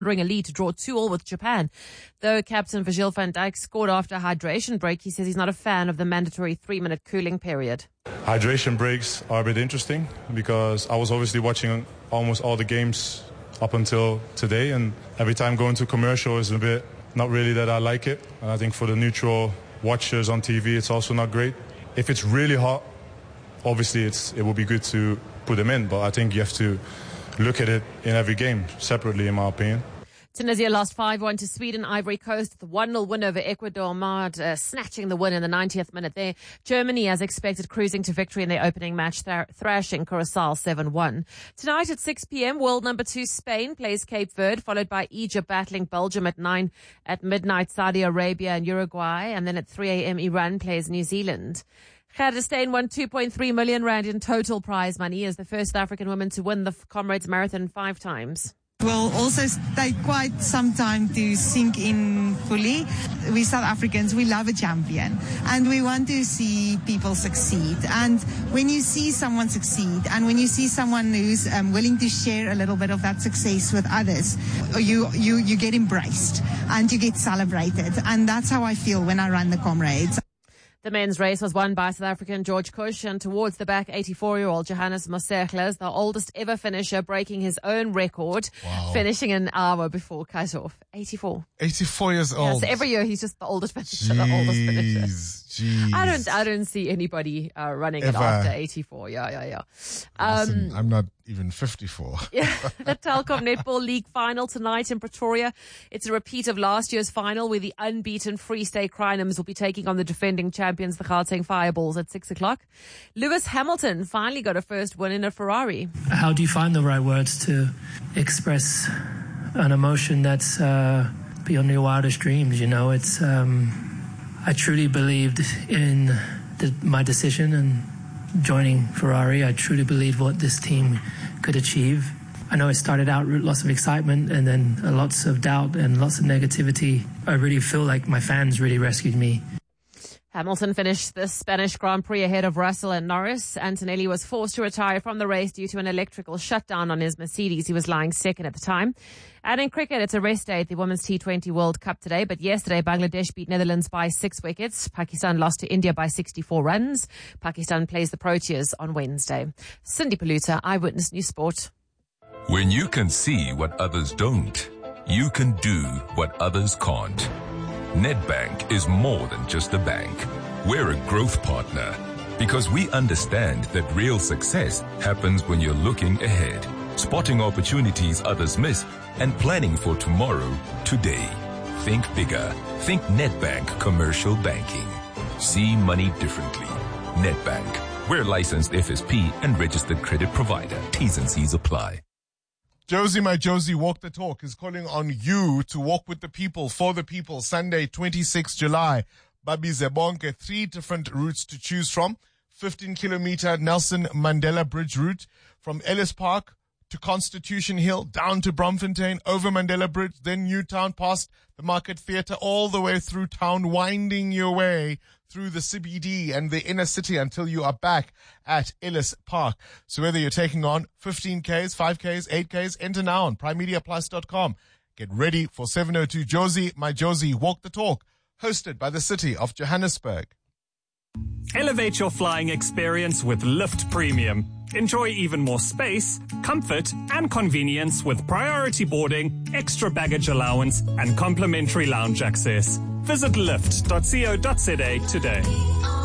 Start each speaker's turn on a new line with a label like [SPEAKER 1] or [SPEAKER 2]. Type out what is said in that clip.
[SPEAKER 1] a lead to draw 2-2 with Japan. Though captain Virgil van Dijk scored after a hydration break, he says he's not a fan of the mandatory 3-minute cooling period.
[SPEAKER 2] Hydration breaks are a bit interesting because I was obviously watching almost all the games up until today, and every time going to commercial is a bit not really that I like it. And I think for the neutral watchers on TV, it's also not great. If it's really hot, obviously it will be good to put them in, but I think you have to look at it in every game separately, in my opinion.
[SPEAKER 1] Tunisia lost 5-1 to Sweden. Ivory Coast, the 1-0 win over Ecuador. Mad snatching the win in the 90th minute there. Germany, as expected, cruising to victory in their opening match, thrashing Curaçao 7-1. Tonight at 6 p.m, world number 2 Spain plays Cape Verde, followed by Egypt battling Belgium at 9. At midnight, Saudi Arabia and Uruguay. And then at 3 a.m, Iran plays New Zealand. Gerda Steyn won 2.3 million rand in total prize money as the first African woman to win the Comrades Marathon 5 times.
[SPEAKER 3] Will also take quite some time to sink in fully. We South Africans, we love a champion and we want to see people succeed. And when you see someone succeed and when you see someone who's willing to share a little bit of that success with others, you get embraced and you get celebrated. And that's how I feel when I run the Comrades.
[SPEAKER 1] The men's race was won by South African George Cush, and towards the back, 84-year-old Johannes Mosegles, the oldest ever finisher, breaking his own record, finishing an hour before cut-off. 84.
[SPEAKER 4] 84 years old.
[SPEAKER 1] Yeah, so every year he's just the oldest finisher, the oldest finisher.
[SPEAKER 4] Jeez.
[SPEAKER 1] I don't see anybody running it after 84. Yeah.
[SPEAKER 4] Listen, I'm not even 54.
[SPEAKER 1] Yeah, the Telkom Netball League final tonight in Pretoria. It's a repeat of last year's final where the unbeaten Free State Crinums will be taking on the defending champions, the Gauteng Fireballs, at 6 o'clock. Lewis Hamilton finally got a first win in a Ferrari.
[SPEAKER 5] How do you find the right words to express an emotion that's beyond your wildest dreams? You know, it's I truly believed in my decision and joining Ferrari. I truly believed what this team could achieve. I know it started out with lots of excitement and then lots of doubt and lots of negativity. I really feel like my fans really rescued me.
[SPEAKER 1] Hamilton finished the Spanish Grand Prix ahead of Russell and Norris. Antonelli was forced to retire from the race due to an electrical shutdown on his Mercedes. He was lying second at the time. And in cricket, it's a rest day at the Women's T20 World Cup today. But yesterday, Bangladesh beat Netherlands by 6 wickets. Pakistan lost to India by 64 runs. Pakistan plays the Proteas on Wednesday. Cindy Paluta, Eyewitness News Sport.
[SPEAKER 6] When you can see what others don't, you can do what others can't. Nedbank is more than just a bank. We're a growth partner because we understand that real success happens when you're looking ahead, spotting opportunities others miss, and planning for tomorrow, today. Think bigger. Think Nedbank Commercial Banking. See money differently. Nedbank. We're licensed FSP and registered credit provider. T's and C's apply.
[SPEAKER 4] Josie, my Josie, Walk the Talk is calling on you to walk with the people, for the people, Sunday, 26 July. Babi Zebonke, 3 different routes to choose from. 15-kilometer Nelson Mandela Bridge route from Ellis Park to Constitution Hill, down to Bromfontein, over Mandela Bridge, then Newtown, past the Market Theatre, all the way through town, winding your way through the CBD and the inner city until you are back at Ellis Park. So whether you're taking on 15Ks, 5Ks, 8Ks, enter now on primemediaplus.com. Get ready for 702 Josie, my Josie, Walk the Talk, hosted by the city of Johannesburg.
[SPEAKER 7] Elevate your flying experience with Lift Premium. Enjoy even more space, comfort, and convenience with priority boarding, extra baggage allowance, and complimentary lounge access. Visit lift.co.za today.